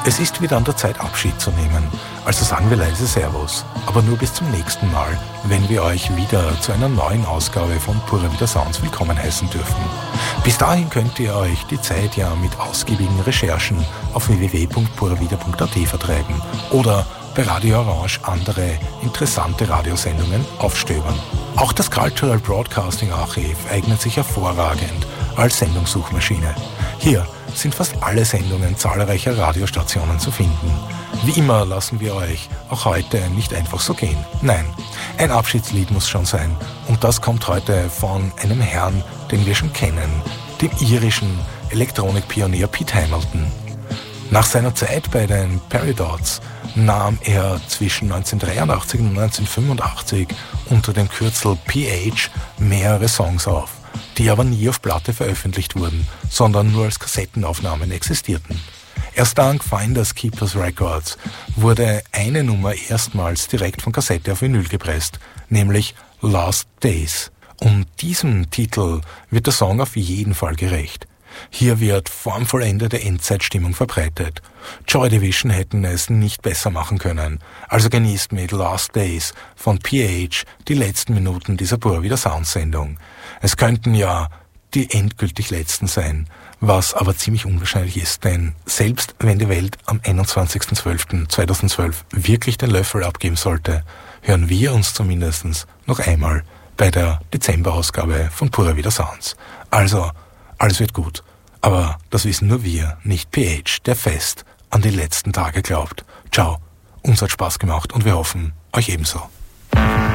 Es ist wieder an der Zeit, Abschied zu nehmen. Also sagen wir leise Servus. Aber nur bis zum nächsten Mal, wenn wir euch wieder zu einer neuen Ausgabe von Pura Vida Sounds willkommen heißen dürfen. Bis dahin könnt ihr euch die Zeit ja mit ausgiebigen Recherchen auf www.puravida.at vertreiben oder bei Radio Orange andere interessante Radiosendungen aufstöbern. Auch das Cultural Broadcasting Archiv eignet sich hervorragend als Sendungssuchmaschine. Hier sind fast alle Sendungen zahlreicher Radiostationen zu finden. Wie immer lassen wir euch auch heute nicht einfach so gehen. Nein, ein Abschiedslied muss schon sein. Und das kommt heute von einem Herrn, den wir schon kennen, dem irischen Elektronikpionier Pete Hamilton. Nach seiner Zeit bei den Peridot's nahm er zwischen 1983 und 1985 unter dem Kürzel PH mehrere Songs auf, die aber nie auf Platte veröffentlicht wurden, sondern nur als Kassettenaufnahmen existierten. Erst dank Finders Keepers Records wurde eine Nummer erstmals direkt von Kassette auf Vinyl gepresst, nämlich Last Days. Und diesem Titel wird der Song auf jeden Fall gerecht. Hier wird formvollendete Endzeitstimmung verbreitet. Joy Division hätten es nicht besser machen können. Also genießt mit Last Days von PH die letzten Minuten dieser Pura Vida Sounds Sendung. Es könnten ja die endgültig letzten sein, was aber ziemlich unwahrscheinlich ist, denn selbst wenn die Welt am 21.12.2012 wirklich den Löffel abgeben sollte, hören wir uns zumindest noch einmal bei der Dezemberausgabe von Pura Vida Sounds. Also, alles wird gut. Aber das wissen nur wir, nicht PH, der fest an die letzten Tage glaubt. Ciao, uns hat Spaß gemacht und wir hoffen, euch ebenso.